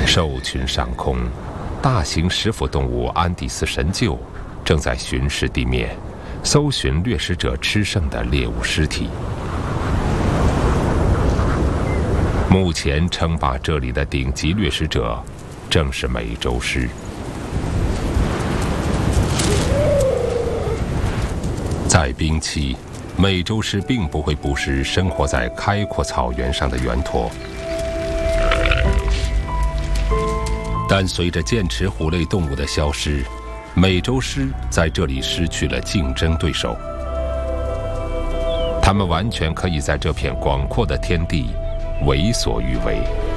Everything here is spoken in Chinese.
兽群上空，大型食腐动物安第斯神鹫正在巡视地面，搜寻掠食者吃剩的猎物尸体。目前称霸这里的顶级掠食者，正是美洲狮。在冰期，美洲狮并不会捕食生活在开阔草原上的猿驼，但随着剑齿虎类动物的消失，美洲狮在这里失去了竞争对手。它们完全可以在这片广阔的天地为所欲为。